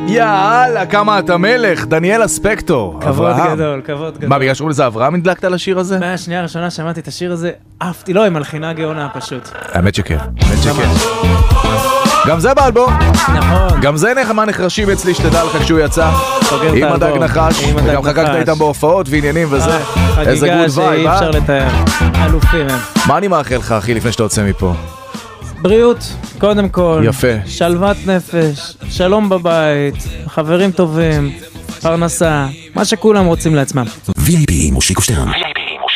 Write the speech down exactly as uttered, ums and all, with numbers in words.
יאללה, כמה אתה מלך, דניאל אספקטור. כבוד גדול, כבוד גדול. מה, בגלל שקוראים לזה אברהם נדלקת על השיר הזה? מהשנייה הראשונה שמעתי את השיר הזה, אהבתי, לא, עם מלחינה גאונה פשוט. האמת שכן, האמת שכן. גם זה באלבום. נכון. גם זה נחמה נחרשים אצלי, שתדע לך כשהוא יצא. עם הדג נחש, וגם חגגת איתם בהופעות ועניינים וזה. איזה גוד וייב, חגיגה שאי אפשר לתאר. אלופים הם. מה אני מאחל לך, אחי, לפני שאתה יוצא מפה? בריאות, קודם כל. יפה. שלוות נפש, שלום בבית, חברים טובים, פרנסה, מה שכולם רוצים לעצמם. וי איי פי מושיקו שטרן.